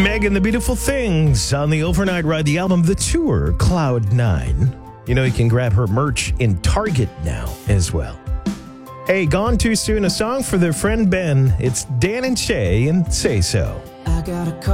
Megan, The Beautiful Things on the Overnight Ride, the album, The Tour, Cloud 9. You know, you can grab her merch in Target now as well. Hey, Gone Too Soon, a song for their friend Ben. It's Dan and Shay and Say So. I got a